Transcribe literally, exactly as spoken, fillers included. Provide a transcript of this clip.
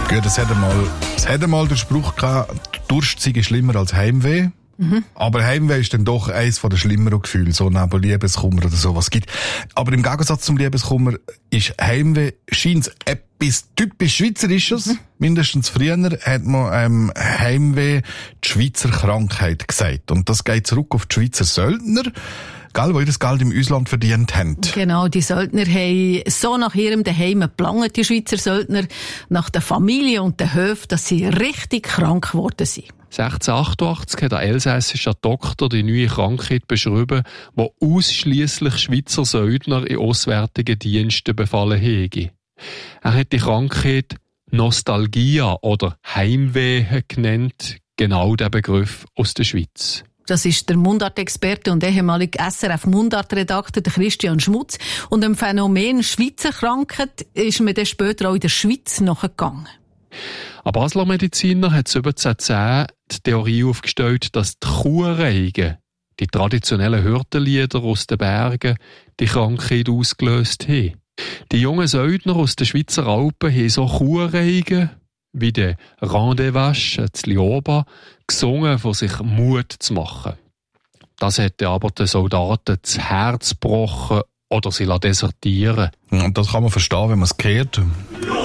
Gut, es hat einmal, es hat einmal den Spruch gehabt, Durst sei schlimmer als Heimweh. Mhm. Aber Heimweh ist dann doch eines der schlimmeren Gefühle, so neben Liebeskummer oder so was gibt. Aber im Gegensatz zum Liebeskummer ist Heimweh scheint etwas typisch Schweizerisches. Mhm. Mindestens früher hat man ähm, Heimweh die Schweizer Krankheit gesagt. Und das geht zurück auf die Schweizer Söldner, gell, die das Geld im Ausland verdient haben. Genau, die Söldner haben so nach ihrem Daheim geplant, die Schweizer Söldner, nach der Familie und den Höfen, dass sie richtig krank geworden sind. sechzehnhundertachtundachtzig hat ein elsässischer Doktor die neue Krankheit beschrieben, die ausschliesslich Schweizer Söldner in auswärtigen Diensten befallen hätte. Er hat die Krankheit Nostalgia oder Heimweh genannt, genau der Begriff aus der Schweiz. Das ist der Mundartexperte und ehemalige S R F-Mundartredakteur Christian Schmutz. Und dem Phänomen Schweizer Krankheit ist mir dann später auch in der Schweiz nachgegangen. Ein Basler Mediziner hat siebzehnhundertzehn die Theorie aufgestellt, dass die Kuhreigen, die traditionellen Hirtenlieder aus den Bergen, die Krankheit ausgelöst haben. Die jungen Söldner aus den Schweizer Alpen haben so Kuhreigen wie der Rendezvous zu Lioba gesungen, von sich Mut zu machen. Das hätte aber den Soldaten das Herz gebrochen oder sie desertieren lassen. Und das kann man verstehen, wenn man es hört.